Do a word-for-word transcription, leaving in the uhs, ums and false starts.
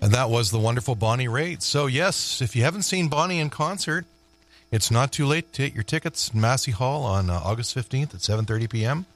And that was the wonderful Bonnie Raitt. So, yes, if you haven't seen Bonnie in concert, it's not too late to get your tickets in Massey Hall on uh, August fifteenth at seven thirty p.m.